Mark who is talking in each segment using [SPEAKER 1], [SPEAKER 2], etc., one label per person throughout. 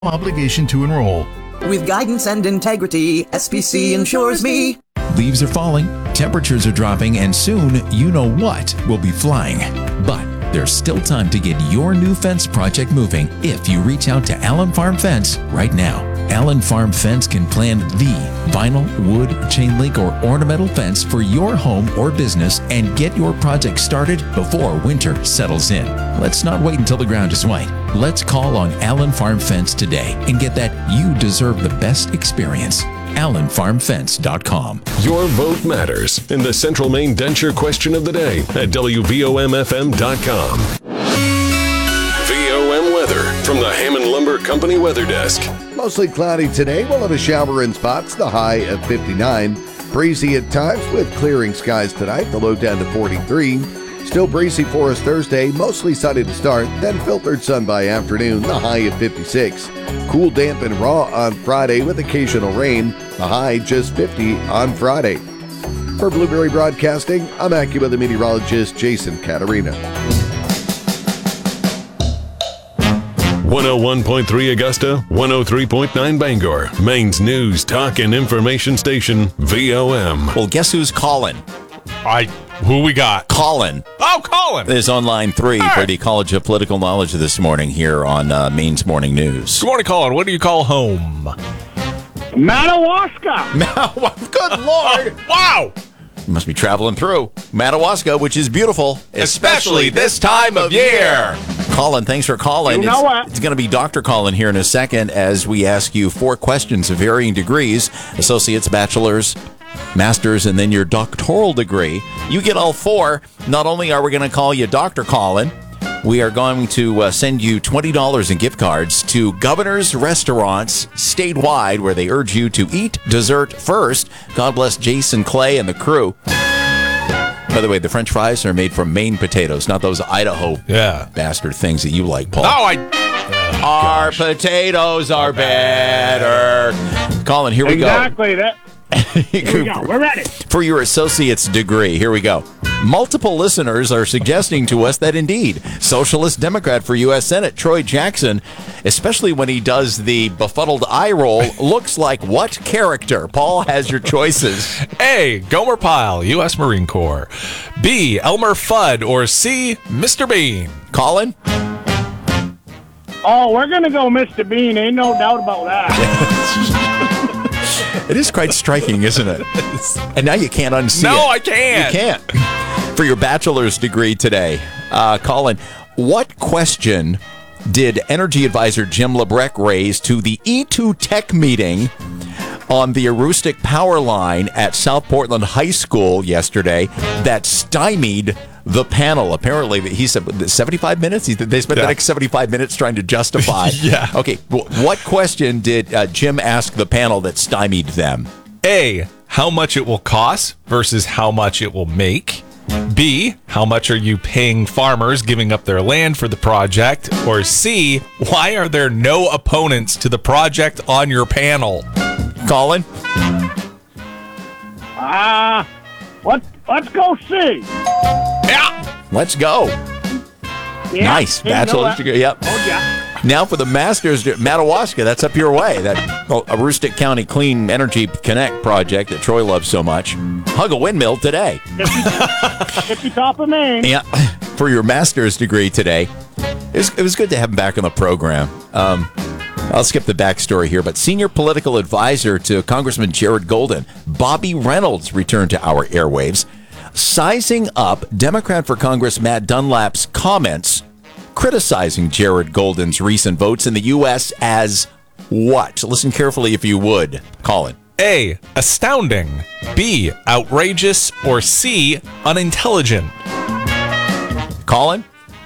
[SPEAKER 1] obligation to enroll.
[SPEAKER 2] With guidance and integrity, SPC insures me.
[SPEAKER 3] Leaves are falling, temperatures are dropping, and soon you know what will be flying. But there's still time to get your new fence project moving if you reach out to Allen Farm Fence right now. Allen Farm Fence can plan the vinyl, wood, chain link, or ornamental fence for your home or business and get your project started before winter settles in. Let's not wait until the ground is white. Let's call on Allen Farm Fence today and get that you deserve the best experience. AllenFarmFence.com.
[SPEAKER 4] Your vote matters in the Central Maine Denture question of the day at WVOMFM.com. VOM weather from the Hammond Lumber Company Weather Desk.
[SPEAKER 5] Mostly cloudy today. We'll have a shower in spots, the high of 59. Breezy at times with clearing skies tonight, the low down to 43. Still breezy for us Thursday, mostly sunny to start, then filtered sun by afternoon, the high of 56. Cool, damp, and raw on Friday with occasional rain, the high just 50 on Friday. For Blueberry Broadcasting, I'm AccuWeather meteorologist Jason Caterina.
[SPEAKER 4] 101.3 Augusta, 103.9 Bangor, Maine's news, talk, and information station, VOM.
[SPEAKER 6] Well, guess who's calling?
[SPEAKER 7] Who we got?
[SPEAKER 6] Colin.
[SPEAKER 7] Oh, Colin!
[SPEAKER 6] Is on line 3 for the College of Political Knowledge this morning here on Maine's Morning News.
[SPEAKER 7] Good morning, Colin. What do you call home?
[SPEAKER 8] Madawaska.
[SPEAKER 6] Good Lord!
[SPEAKER 7] Wow!
[SPEAKER 6] You must be traveling through Madawaska, which is beautiful,
[SPEAKER 7] Especially this time of year.
[SPEAKER 6] Colin, thanks for calling.
[SPEAKER 8] You know what?
[SPEAKER 6] It's going to be Dr. Colin here in a second as we ask you 4 questions of varying degrees, associates, bachelor's, master's, and then your doctoral degree. You get all 4. Not only are we going to call you Dr. Colin, we are going to send you $20 in gift cards to Governor's Restaurants statewide, where they urge you to eat dessert first. God bless Jason Clay and the crew. By the way, the French fries are made from Maine potatoes, not those Idaho bastard things that you like, Paul. Our potatoes are better. Colin, here we go.
[SPEAKER 8] Exactly. Here we go. We're ready.
[SPEAKER 6] For your associate's degree, here we go. Multiple listeners are suggesting to us that indeed, Socialist Democrat for U.S. Senate Troy Jackson, especially when he does the befuddled eye roll, looks like what character? Paul has your choices.
[SPEAKER 7] A, Gomer Pyle, U.S. Marine Corps. B, Elmer Fudd. Or C, Mr. Bean.
[SPEAKER 6] Colin?
[SPEAKER 8] Oh, we're going to go Mr. Bean. Ain't no doubt about that.
[SPEAKER 6] It is quite striking, isn't it? And now you can't unsee it.
[SPEAKER 7] No, I can't.
[SPEAKER 6] You can't. For your bachelor's degree today, Colin, what question did Energy Advisor Jim Lebrecht raise to the E2 Tech meeting on the Aroostook Power Line at South Portland High School yesterday that stymied the panel? Apparently, he said 75 minutes? They spent the next 75 minutes trying to justify. Okay, what question did Jim ask the panel that stymied them?
[SPEAKER 7] A, how much it will cost versus how much it will make. B, how much are you paying farmers giving up their land for the project? Or C, why are there no opponents to the project on your panel?
[SPEAKER 6] Colin?
[SPEAKER 8] Let's go see.
[SPEAKER 7] Yeah.
[SPEAKER 6] Let's go.
[SPEAKER 8] Yeah,
[SPEAKER 6] Nice. Bachelor's degree. Yep.
[SPEAKER 8] Oh, yeah.
[SPEAKER 6] Now for the master's, Madawaska, that's up your way. That Aroostook County Clean Energy Connect project that Troy loves so much. Hug a windmill today.
[SPEAKER 8] Tippy top of Maine.
[SPEAKER 6] Yeah, for your master's degree today. It was good to have him back on the program. I'll skip the backstory here, but senior political advisor to Congressman Jared Golden, Bobby Reynolds, returned to our airwaves, sizing up Democrat for Congress Matt Dunlap's comments criticizing Jared Golden's recent votes in the U.S. as what? Listen carefully if you would. Colin.
[SPEAKER 7] A, astounding. B, outrageous. Or C, unintelligent.
[SPEAKER 6] Colin?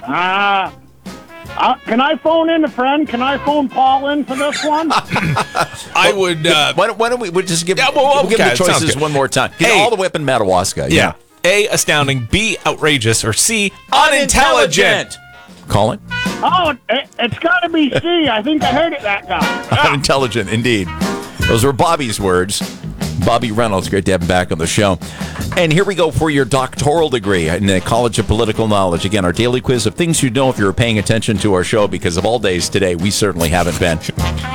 [SPEAKER 8] Can I phone in a friend? Can I phone Paul in for this one?
[SPEAKER 7] I would...
[SPEAKER 6] why don't we just give,
[SPEAKER 7] we'll
[SPEAKER 6] give
[SPEAKER 7] okay,
[SPEAKER 6] the choices one more time? He's all the way up in Madawaska.
[SPEAKER 7] Yeah. A, astounding. B, outrageous. Or C, unintelligent.
[SPEAKER 6] Colin?
[SPEAKER 8] Oh, it's got to be C. I think I heard it that guy.
[SPEAKER 6] Unintelligent, indeed. Those were Bobby's words. Bobby Reynolds, great to have him back on the show. And here we go for your doctoral degree in the College of Political Knowledge. Again, our daily quiz of things you know if you were paying attention to our show, because of all days today, we certainly haven't been.